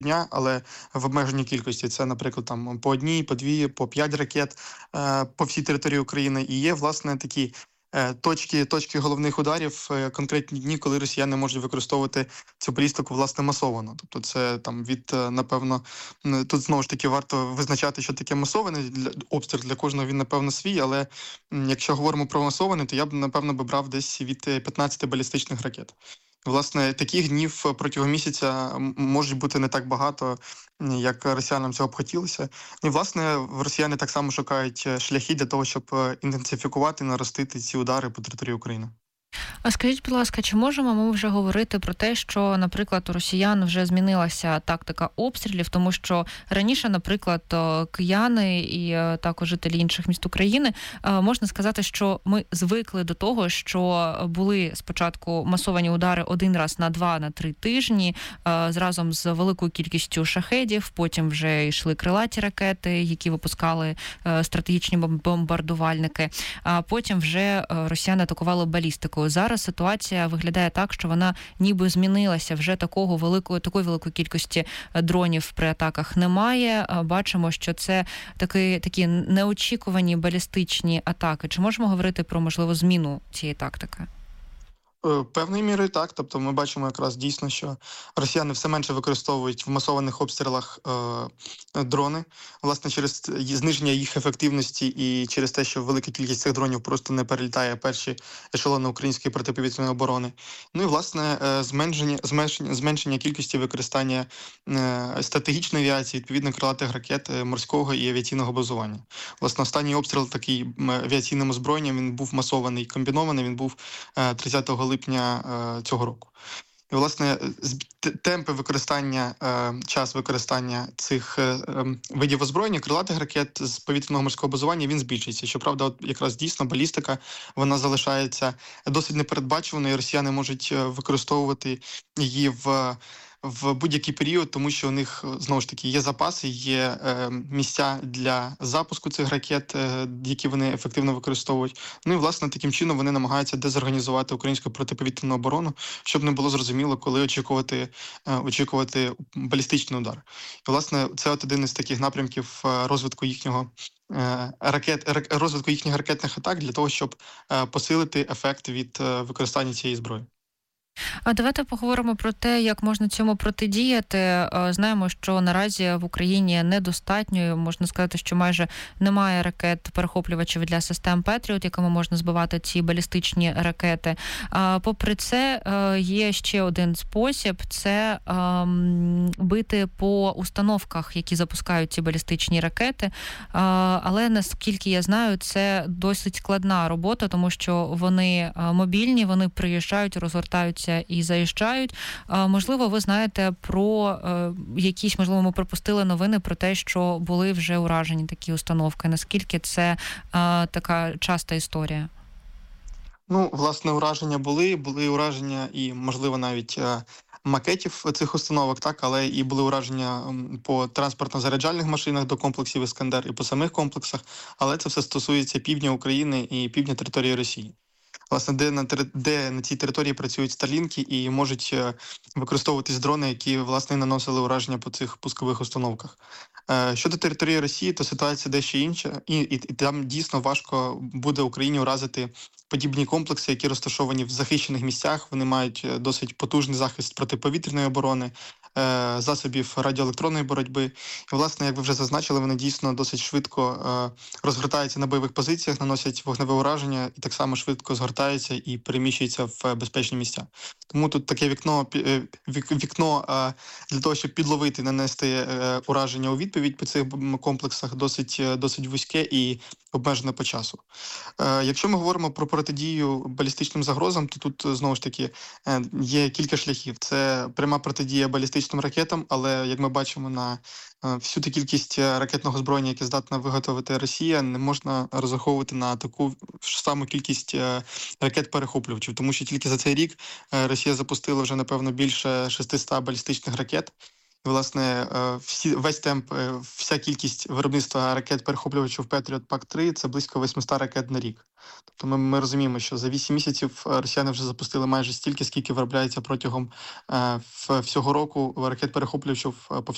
дня, але в обмеженій кількості. Це, наприклад, там по одній, по дві, по 5 ракет по всій території України. І є, власне, такі точки головних ударів, конкретні дні, коли росіяни можуть використовувати цю балістику, власне, масовано. Тобто це там від, напевно, тут знову ж таки варто визначати, що таке масований обстріл. Для кожного він, напевно, свій, але якщо говоримо про масований, то я б, напевно, би брав десь від 15 балістичних ракет. Власне, таких днів протягом місяця може бути не так багато, як росіянам цього б хотілося. І, власне, росіяни так само шукають шляхи для того, щоб інтенсифікувати, наростити ці удари по території України. А скажіть, будь ласка, чи можемо ми вже говорити про те, що, наприклад, у росіян вже змінилася тактика обстрілів, тому що раніше, наприклад, кияни і також жителі інших міст України, можна сказати, що ми звикли до того, що були спочатку масовані удари один раз на 2-3 тижні, разом з великою кількістю шахедів, потім вже йшли крилаті ракети, які випускали стратегічні бомбардувальники, а потім вже росіяни атакували балістикою. Зараз ситуація виглядає так, що вона ніби змінилася. Вже такої великої кількості дронів при атаках немає. Бачимо, що це такі неочікувані балістичні атаки. Чи можемо говорити про можливу зміну цієї тактики? Певною мірою так. Тобто ми бачимо якраз дійсно, що росіяни все менше використовують в масованих обстрілах дрони. Власне, через зниження їх ефективності і через те, що велика кількість цих дронів просто не перелітає перші ешелони української протиповітряної оборони. Ну і, власне, зменшення кількості використання стратегічної авіації, відповідно, крилатих ракет морського і авіаційного базування. Власне, останній обстріл такий авіаційним озброєнням, він був масований, комбінований, він був 30 липня цього року. І, власне, темпи використання, час використання цих видів озброєння, крилатих ракет з повітряного морського базування, він збільшується. Щоправда, от якраз дійсно балістика, вона залишається досить непередбачуваною, і росіяни можуть використовувати її в будь-який період, тому що у них, знову ж таки, є запаси, є місця для запуску цих ракет, які вони ефективно використовують. Ну і, власне, таким чином вони намагаються дезорганізувати українську протиповітряну оборону, щоб не було зрозуміло, коли очікувати балістичний удар. І, власне, це от один із таких напрямків розвитку розвитку їхніх ракетних атак для того, щоб посилити ефект від використання цієї зброї. А давайте поговоримо про те, як можна цьому протидіяти. Знаємо, що наразі в Україні недостатньо, можна сказати, що майже немає ракет-перехоплювачів для систем Петріот, якими можна збивати ці балістичні ракети. Попри це, є ще один спосіб – це бити по установках, які запускають ці балістичні ракети. Але, наскільки я знаю, це досить складна робота, тому що вони мобільні, вони приїжджають, розгортаються і заїжджають. Можливо, ви знаєте про якісь, можливо, ми пропустили новини про те, що були вже уражені такі установки. Наскільки це така часта історія? Ну, власне, ураження були ураження і, можливо, навіть макетів цих установок, так, але і були ураження по транспортно-заряджальних машинах до комплексів «Іскандер» і по самих комплексах, але це все стосується півдня України і півдня території Росії. Власне, де на цій території працюють старлінки і можуть використовуватись дрони, які, власне, наносили ураження по цих пускових установках. Щодо території Росії, то ситуація дещо інша, і там дійсно важко буде Україні уразити подібні комплекси, які розташовані в захищених місцях. Вони мають досить потужний захист протиповітряної оборони, засобів радіоелектронної боротьби. І, власне, як ви вже зазначили, вони дійсно досить швидко розгортаються на бойових позиціях, наносять вогневе ураження і так само швидко згортаються і переміщуються в безпечні місця. Тому тут таке вікно для того, щоб підловити, нанести ураження у відповідь по цих комплексах, досить вузьке і обмежене по часу. Якщо ми говоримо про протидію балістичним загрозам, то тут, знову ж таки, є кілька шляхів. Це пряма протидія балістичним ракетам, але, як ми бачимо, на всю ту кількість ракетного озброєння, яке здатна виготовити Росія, не можна розраховувати на таку ж саму кількість ракет-перехоплювачів, тому що тільки за цей рік Росія запустила вже, напевно, більше 600 балістичних ракет. І, власне, весь темп, вся кількість виробництва ракет-перехоплювачів Patriot PAC-3 – це близько 800 ракет на рік. Тобто ми розуміємо, що за 8 місяців росіяни вже запустили майже стільки, скільки виробляється протягом всього року ракет-перехоплювачів по всьому